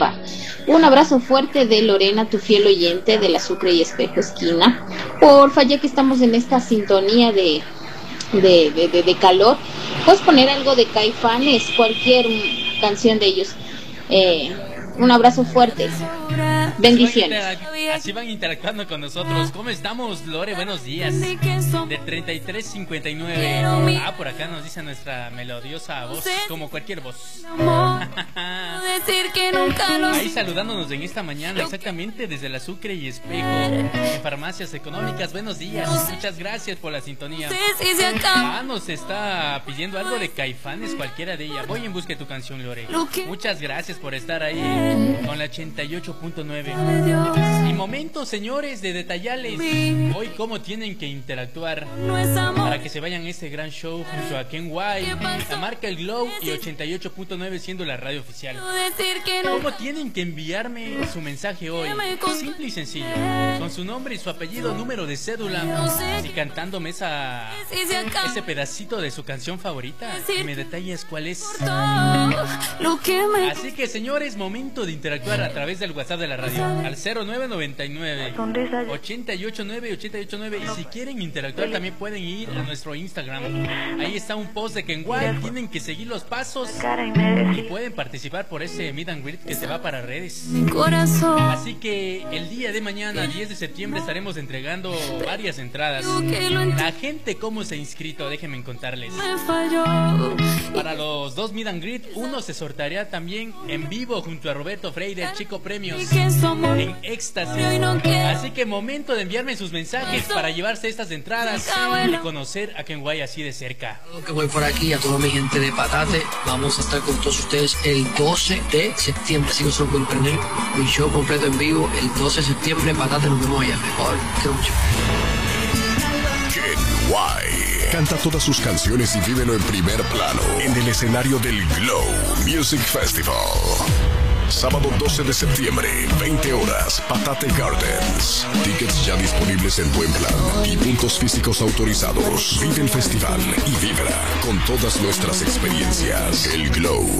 Europa. Un abrazo fuerte de Lorena, tu fiel oyente de la Sucre y Espejo Esquina. Porfa, ya que estamos en esta sintonía de calor, puedes poner algo de Caifanes, cualquier canción de ellos. Un abrazo fuerte. Bendiciones. Así van interactuando con nosotros. ¿Cómo estamos, Lore? Buenos días. De 3359. Por acá nos dice nuestra melodiosa voz, como cualquier voz. Ahí saludándonos en esta mañana, exactamente desde la Sucre y Espejo, en Farmacias Económicas. Buenos días, muchas gracias por la sintonía. Nos está pidiendo algo de Caifanes, cualquiera de ella. Voy en busca de tu canción, Lore. Muchas gracias por estar ahí con la 88.9. Y momento, señores, de detallarles hoy cómo tienen que interactuar para que se vayan a este gran show junto a Ken White, la marca El Glow y 88.9 siendo la radio oficial. ¿Cómo tienen que enviarme su mensaje hoy? Simple y sencillo, con su nombre y su apellido, número de cédula, y cantándome ese pedacito de su canción favorita, y me detalles cuál es. Así que, señores, momento de interactuar a través del WhatsApp de la radio al 0999 889 889. Y si quieren interactuar también pueden ir a nuestro Instagram. Ahí está un post de Kenway. Tienen que seguir los pasos y pueden participar por ese meet and greet que se va para redes. Así que el día de mañana, 10 de septiembre, estaremos entregando varias entradas. La gente cómo se ha inscrito, déjenme contarles. Para los dos meet and greet, uno se sorteará también en vivo junto a Roberto Freire, Chico Premios, en Éxtasis. Así que momento de enviarme sus mensajes para llevarse estas entradas y conocer a Kenway así de cerca. Que voy por aquí a toda mi gente de Patate. Vamos a estar con todos ustedes el 12 de septiembre. Así que solo pueden perder mi show completo en vivo el 12 de septiembre. Patate, nos vemos allá. Mejor, quiero mucho. Kenway canta todas sus canciones y vívelo en primer plano en el escenario del Glow Music Festival. Sábado 12 de septiembre, 20 horas, Patate Gardens. Tickets ya disponibles en Buen Plan y puntos físicos autorizados. Vive el festival y vibra con todas nuestras experiencias. El Glow